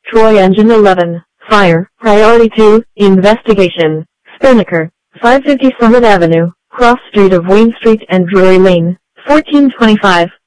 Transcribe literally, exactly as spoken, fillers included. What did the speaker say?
Troy Engine eleven, Fire, Priority two, Investigation, Spinnaker, five fifty Summit Avenue, Cross Street of Wayne Street and Drury Lane, fourteen twenty-five,